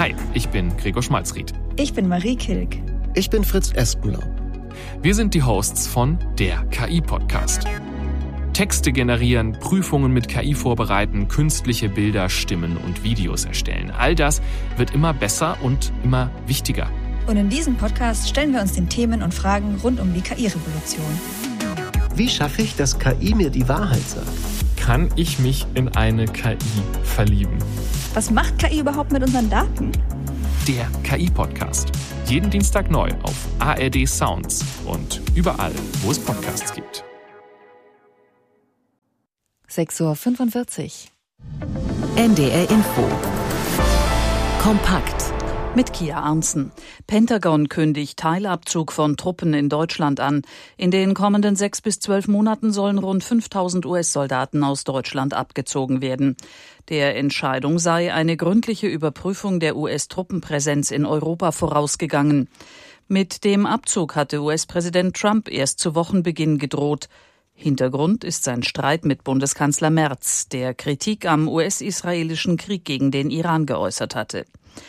Hi, ich bin Gregor Schmalzried. Ich bin Marie Kilk. Ich bin Fritz Espenlaub. Wir sind die Hosts von der KI-Podcast. Texte generieren, Prüfungen mit KI vorbereiten, künstliche Bilder, Stimmen und Videos erstellen. All das wird immer besser und immer wichtiger. Und in diesem Podcast stellen wir uns den Themen und Fragen rund um die KI-Revolution. Wie schaffe ich, dass KI mir die Wahrheit sagt? Kann ich mich in eine KI verlieben? Was macht KI überhaupt mit unseren Daten? Der KI-Podcast. Jeden Dienstag neu auf ARD Sounds und überall, wo es Podcasts gibt. 6:45 Uhr. NDR Info. Kompakt. Mit Kia Arntzen. Pentagon kündigt Teilabzug von Truppen in Deutschland an. In den kommenden 6 bis 12 Monaten sollen rund 5.000 US-Soldaten aus Deutschland abgezogen werden. Der Entscheidung sei eine gründliche Überprüfung der US-Truppenpräsenz in Europa vorausgegangen. Mit dem Abzug hatte US-Präsident Trump erst zu Wochenbeginn gedroht. Hintergrund ist sein Streit mit Bundeskanzler Merz, der Kritik am US-israelischen Krieg gegen den Iran geäußert hatte.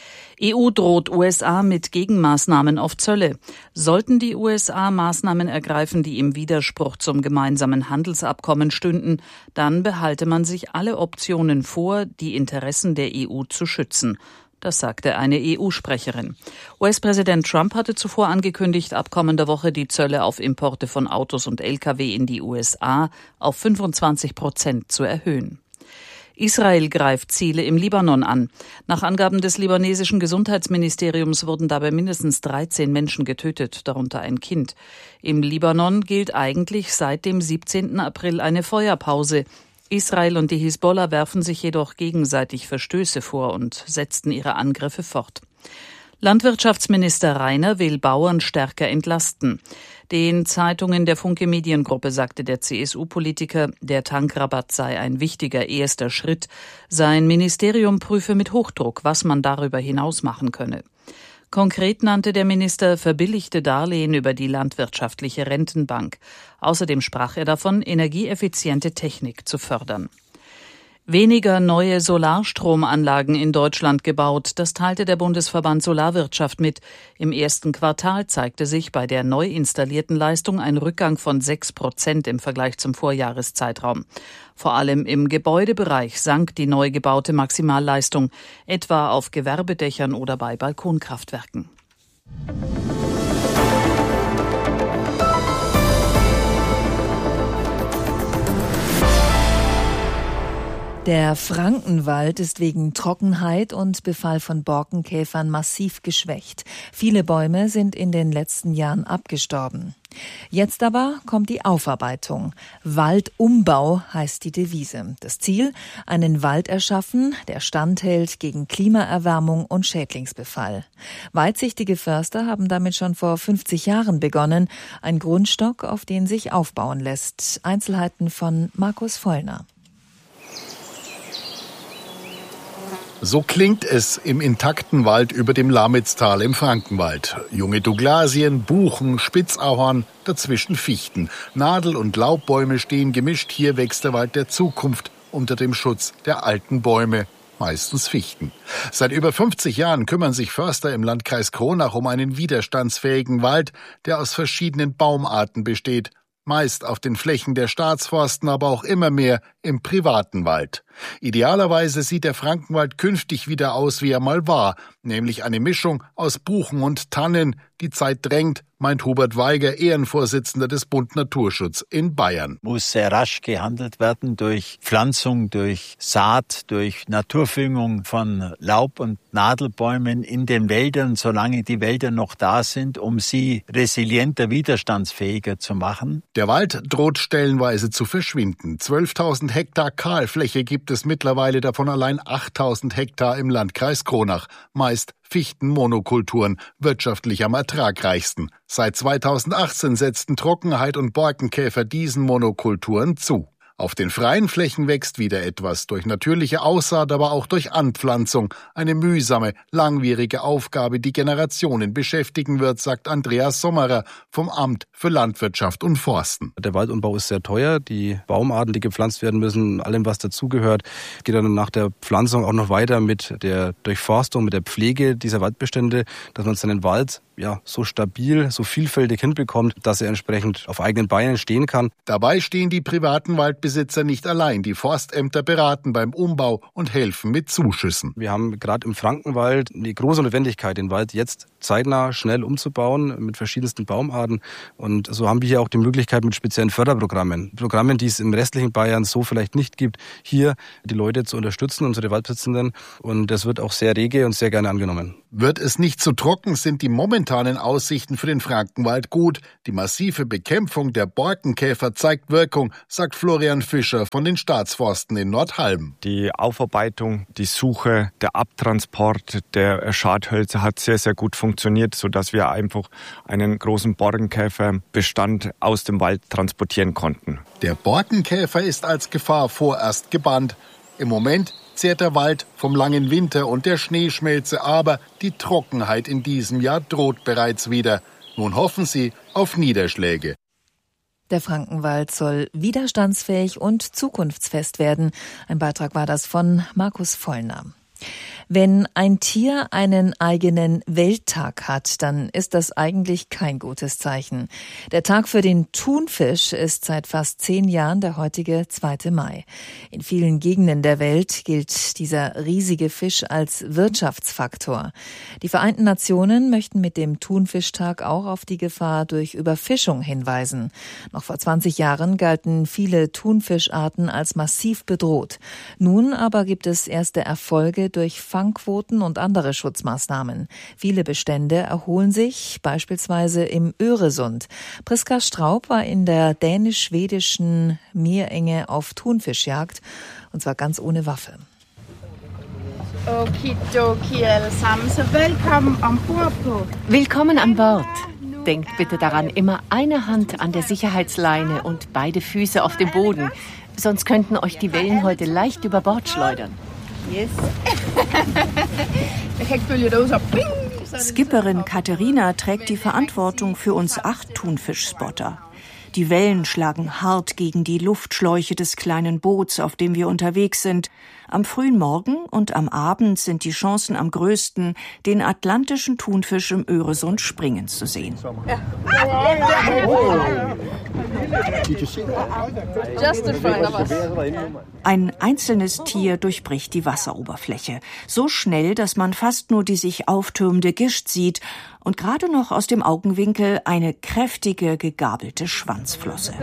EU droht USA mit Gegenmaßnahmen auf Zölle. Sollten die USA Maßnahmen ergreifen, die im Widerspruch zum gemeinsamen Handelsabkommen stünden, dann behalte man sich alle Optionen vor, die Interessen der EU zu schützen. Das sagte eine EU-Sprecherin. US-Präsident Trump hatte zuvor angekündigt, ab kommender Woche die Zölle auf Importe von Autos und Lkw in die USA auf 25% zu erhöhen. Israel greift Ziele im Libanon an. Nach Angaben des libanesischen Gesundheitsministeriums wurden dabei mindestens 13 Menschen getötet, darunter ein Kind. Im Libanon gilt eigentlich seit dem 17. April eine Feuerpause. Israel und die Hisbollah werfen sich jedoch gegenseitig Verstöße vor und setzten ihre Angriffe fort. Landwirtschaftsminister Reiner will Bauern stärker entlasten. Den Zeitungen der Funke Mediengruppe sagte der CSU-Politiker, der Tankrabatt sei ein wichtiger erster Schritt. Sein Ministerium prüfe mit Hochdruck, was man darüber hinaus machen könne. Konkret nannte der Minister verbilligte Darlehen über die landwirtschaftliche Rentenbank. Außerdem sprach er davon, energieeffiziente Technik zu fördern. Weniger neue Solarstromanlagen in Deutschland gebaut, das teilte der Bundesverband Solarwirtschaft mit. Im ersten Quartal zeigte sich bei der neu installierten Leistung ein Rückgang von 6% im Vergleich zum Vorjahreszeitraum. Vor allem im Gebäudebereich sank die neu gebaute Maximalleistung, etwa auf Gewerbedächern oder bei Balkonkraftwerken. Der Frankenwald ist wegen Trockenheit und Befall von Borkenkäfern massiv geschwächt. Viele Bäume sind in den letzten Jahren abgestorben. Jetzt aber kommt die Aufarbeitung. Waldumbau heißt die Devise. Das Ziel: einen Wald erschaffen, der standhält gegen Klimaerwärmung und Schädlingsbefall. Weitsichtige Förster haben damit schon vor 50 Jahren begonnen. Ein Grundstock, auf den sich aufbauen lässt. Einzelheiten von Markus Vollner. So klingt es im intakten Wald über dem Lamitztal im Frankenwald. Junge Douglasien, Buchen, Spitzahorn, dazwischen Fichten. Nadel- und Laubbäume stehen gemischt. Hier wächst der Wald der Zukunft unter dem Schutz der alten Bäume, meistens Fichten. Seit über 50 Jahren kümmern sich Förster im Landkreis Kronach um einen widerstandsfähigen Wald, der aus verschiedenen Baumarten besteht. Meist auf den Flächen der Staatsforsten, aber auch immer mehr im privaten Wald. Idealerweise sieht der Frankenwald künftig wieder aus, wie er mal war, nämlich eine Mischung aus Buchen und Tannen. Die Zeit drängt, meint Hubert Weiger, Ehrenvorsitzender des Bund Naturschutz in Bayern. Muss sehr rasch gehandelt werden durch Pflanzung, durch Saat, durch Naturverjüngung von Laub- und Nadelbäumen in den Wäldern, solange die Wälder noch da sind, um sie resilienter, widerstandsfähiger zu machen. Der Wald droht stellenweise zu verschwinden. 12.000 Hektar Kahlfläche gibt es mittlerweile, davon allein 8.000 Hektar im Landkreis Kronach. Meist Fichtenmonokulturen, wirtschaftlich am ertragreichsten. Seit 2018 setzten Trockenheit und Borkenkäfer diesen Monokulturen zu. Auf den freien Flächen wächst wieder etwas, durch natürliche Aussaat, aber auch durch Anpflanzung. Eine mühsame, langwierige Aufgabe, die Generationen beschäftigen wird, sagt Andreas Sommerer vom Amt für Landwirtschaft und Forsten. Der Waldumbau ist sehr teuer. Die Baumarten, die gepflanzt werden müssen, allem was dazugehört, geht dann nach der Pflanzung auch noch weiter mit der Durchforstung, mit der Pflege dieser Waldbestände, dass man seinen Wald so stabil, so vielfältig hinbekommt, dass er entsprechend auf eigenen Beinen stehen kann. Dabei stehen die privaten Waldbesitzer nicht allein. Die Forstämter beraten beim Umbau und helfen mit Zuschüssen. Wir haben gerade im Frankenwald eine große Notwendigkeit, den Wald jetzt zeitnah, schnell umzubauen mit verschiedensten Baumarten. Und so haben wir hier auch die Möglichkeit mit speziellen Förderprogrammen, die es im restlichen Bayern so vielleicht nicht gibt, hier die Leute zu unterstützen, unsere Waldbesitzenden. Und das wird auch sehr rege und sehr gerne angenommen. Wird es nicht zu trocken, sind die momentanen Aussichten für den Frankenwald gut. Die massive Bekämpfung der Borkenkäfer zeigt Wirkung, sagt Florian Fischer von den Staatsforsten in Nordhalben. Die Aufarbeitung, die Suche, der Abtransport der Schadhölzer hat sehr, sehr gut funktioniert, sodass wir einfach einen großen Borkenkäferbestand aus dem Wald transportieren konnten. Der Borkenkäfer ist als Gefahr vorerst gebannt. Im Moment zehrt der Wald vom langen Winter und der Schneeschmelze, aber die Trockenheit in diesem Jahr droht bereits wieder. Nun hoffen sie auf Niederschläge. Der Frankenwald soll widerstandsfähig und zukunftsfest werden. Ein Beitrag war das von Markus Vollner. Wenn ein Tier einen eigenen Welttag hat, dann ist das eigentlich kein gutes Zeichen. Der Tag für den Thunfisch ist seit fast 10 Jahren der heutige 2. Mai. In vielen Gegenden der Welt gilt dieser riesige Fisch als Wirtschaftsfaktor. Die Vereinten Nationen möchten mit dem Thunfischtag auch auf die Gefahr durch Überfischung hinweisen. Noch vor 20 Jahren galten viele Thunfischarten als massiv bedroht. Nun aber gibt es erste Erfolge durch Fangquoten und andere Schutzmaßnahmen. Viele Bestände erholen sich, beispielsweise im Öresund. Priska Straub war in der dänisch-schwedischen Meerenge auf Thunfischjagd, und zwar ganz ohne Waffe. Okidoki allesamen, so willkommen an Bord. Denkt bitte daran, immer eine Hand an der Sicherheitsleine und beide Füße auf dem Boden. Sonst könnten euch die Wellen heute leicht über Bord schleudern. Yes. Skipperin Katharina trägt die Verantwortung für uns 8 Thunfischspotter. Die Wellen schlagen hart gegen die Luftschläuche des kleinen Boots, auf dem wir unterwegs sind. Am frühen Morgen und am Abend sind die Chancen am größten, den atlantischen Thunfisch im Öresund springen zu sehen. Ein einzelnes Tier durchbricht die Wasseroberfläche. So schnell, dass man fast nur die sich auftürmende Gischt sieht und gerade noch aus dem Augenwinkel eine kräftige, gegabelte Schwanzflosse.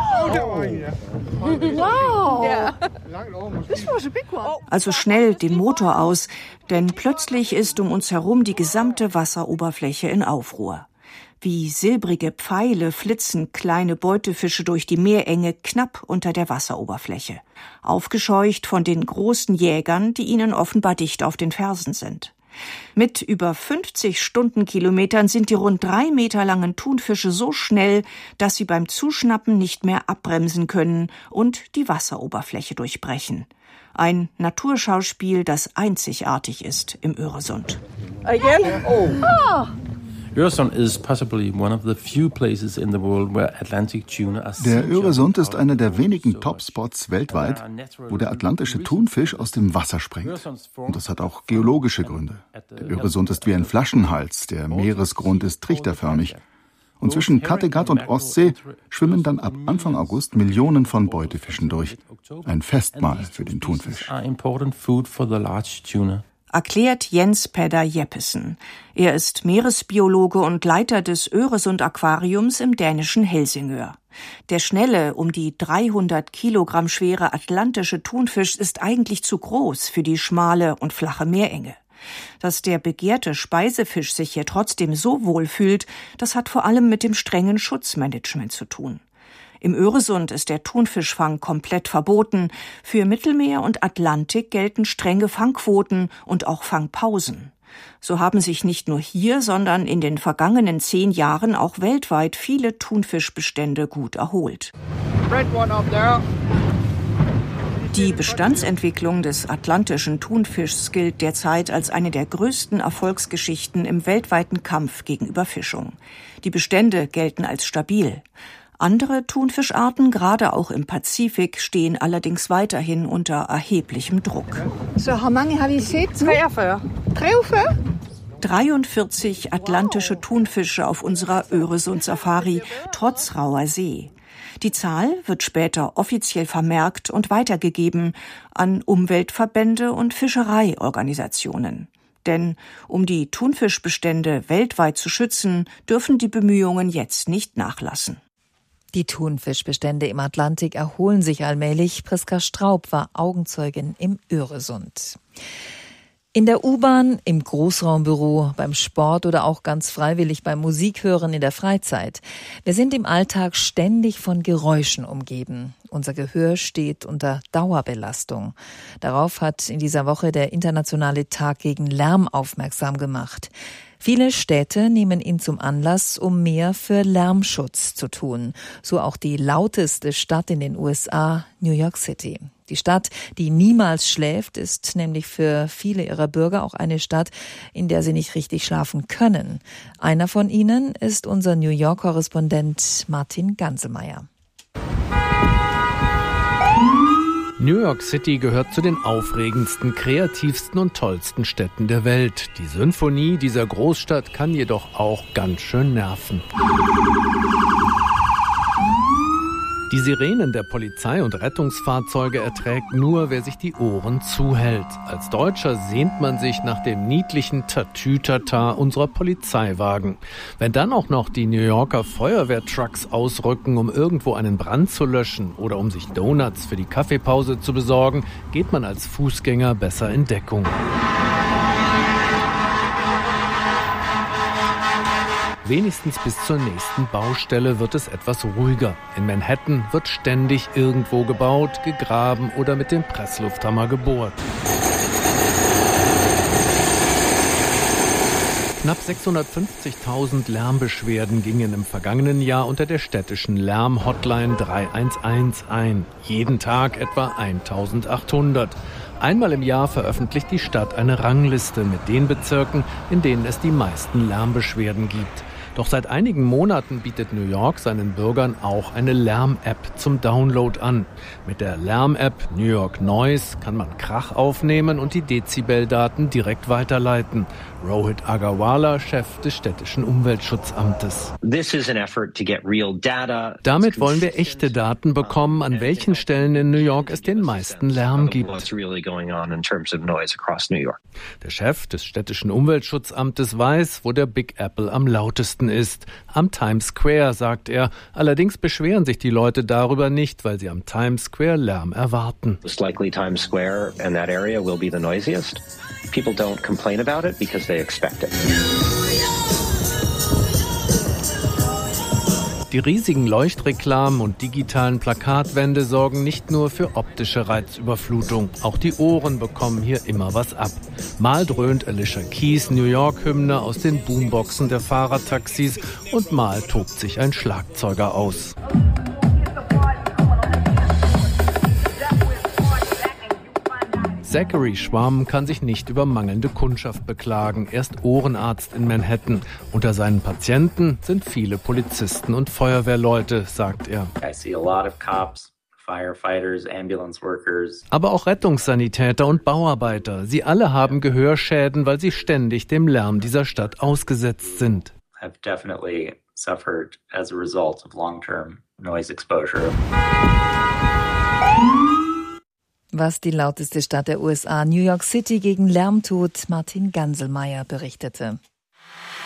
Also schnell den Motor aus, denn plötzlich ist um uns herum die gesamte Wasseroberfläche in Aufruhr. Wie silbrige Pfeile flitzen kleine Beutefische durch die Meerenge knapp unter der Wasseroberfläche, aufgescheucht von den großen Jägern, die ihnen offenbar dicht auf den Fersen sind. Mit über 50 Stundenkilometern sind die rund 3 Meter langen Thunfische so schnell, dass sie beim Zuschnappen nicht mehr abbremsen können und die Wasseroberfläche durchbrechen. Ein Naturschauspiel, das einzigartig ist im Öresund. Der Öresund ist einer der wenigen Top-Spots weltweit, wo der atlantische Thunfisch aus dem Wasser springt. Und das hat auch geologische Gründe. Der Öresund ist wie ein Flaschenhals, der Meeresgrund ist trichterförmig. Und zwischen Kattegat und Ostsee schwimmen dann ab Anfang August Millionen von Beutefischen durch. Ein Festmahl für den Thunfisch. Erklärt Jens Peder Jeppesen. Er ist Meeresbiologe und Leiter des Öresund-Aquariums im dänischen Helsingør. Der schnelle, um die 300 Kilogramm schwere atlantische Thunfisch ist eigentlich zu groß für die schmale und flache Meerenge. Dass der begehrte Speisefisch sich hier trotzdem so wohl fühlt, das hat vor allem mit dem strengen Schutzmanagement zu tun. Im Öresund ist der Thunfischfang komplett verboten. Für Mittelmeer und Atlantik gelten strenge Fangquoten und auch Fangpausen. So haben sich nicht nur hier, sondern in den vergangenen 10 Jahren auch weltweit viele Thunfischbestände gut erholt. Die Bestandsentwicklung des atlantischen Thunfischs gilt derzeit als eine der größten Erfolgsgeschichten im weltweiten Kampf gegen Überfischung. Die Bestände gelten als stabil. Andere Thunfischarten, gerade auch im Pazifik, stehen allerdings weiterhin unter erheblichem Druck. So, how many have you seen? 43 atlantische Thunfische auf unserer Öresund-Safari, trotz rauer See. Die Zahl wird später offiziell vermerkt und weitergegeben an Umweltverbände und Fischereiorganisationen. Denn um die Thunfischbestände weltweit zu schützen, dürfen die Bemühungen jetzt nicht nachlassen. Die Thunfischbestände im Atlantik erholen sich allmählich. Priska Straub war Augenzeugin im Öresund. In der U-Bahn, im Großraumbüro, beim Sport oder auch ganz freiwillig beim Musikhören in der Freizeit. Wir sind im Alltag ständig von Geräuschen umgeben. Unser Gehör steht unter Dauerbelastung. Darauf hat in dieser Woche der Internationale Tag gegen Lärm aufmerksam gemacht. Viele Städte nehmen ihn zum Anlass, um mehr für Lärmschutz zu tun. So auch die lauteste Stadt in den USA, New York City. Die Stadt, die niemals schläft, ist nämlich für viele ihrer Bürger auch eine Stadt, in der sie nicht richtig schlafen können. Einer von ihnen ist unser New York-Korrespondent Martin Ganselmeier. New York City gehört zu den aufregendsten, kreativsten und tollsten Städten der Welt. Die Sinfonie dieser Großstadt kann jedoch auch ganz schön nerven. Die Sirenen der Polizei und Rettungsfahrzeuge erträgt nur, wer sich die Ohren zuhält. Als Deutscher sehnt man sich nach dem niedlichen Tatütata unserer Polizeiwagen. Wenn dann auch noch die New Yorker Feuerwehrtrucks ausrücken, um irgendwo einen Brand zu löschen oder um sich Donuts für die Kaffeepause zu besorgen, geht man als Fußgänger besser in Deckung. Wenigstens bis zur nächsten Baustelle wird es etwas ruhiger. In Manhattan wird ständig irgendwo gebaut, gegraben oder mit dem Presslufthammer gebohrt. Knapp 650.000 Lärmbeschwerden gingen im vergangenen Jahr unter der städtischen Lärm-Hotline 311 ein. Jeden Tag etwa 1.800. Einmal im Jahr veröffentlicht die Stadt eine Rangliste mit den Bezirken, in denen es die meisten Lärmbeschwerden gibt. Doch seit einigen Monaten bietet New York seinen Bürgern auch eine Lärm-App zum Download an. Mit der Lärm-App New York Noise kann man Krach aufnehmen und die Dezibeldaten direkt weiterleiten. Rohit Agarwala, Chef des städtischen Umweltschutzamtes. Damit wollen wir echte Daten bekommen, an welchen Stellen in New York es den meisten Lärm gibt. Der Chef des städtischen Umweltschutzamtes weiß, wo der Big Apple am lautesten ist. Am Times Square, sagt er. Allerdings beschweren sich die Leute darüber nicht, weil sie am Times Square Lärm erwarten. Times Square and that area will be the noisiest. People don't complain about it because they expect it. Die riesigen Leuchtreklamen und digitalen Plakatwände sorgen nicht nur für optische Reizüberflutung. Auch die Ohren bekommen hier immer was ab. Mal dröhnt Alicia Keys New York-Hymne aus den Boomboxen der Fahrradtaxis und mal tobt sich ein Schlagzeuger aus. Zachary Schwamm kann sich nicht über mangelnde Kundschaft beklagen. Er ist Ohrenarzt in Manhattan. Unter seinen Patienten sind viele Polizisten und Feuerwehrleute, sagt er. Aber auch Rettungssanitäter und Bauarbeiter. Sie alle haben Gehörschäden, weil sie ständig dem Lärm dieser Stadt ausgesetzt sind. Was die lauteste Stadt der USA, New York City, gegen Lärm tut, Martin Ganselmeier berichtete.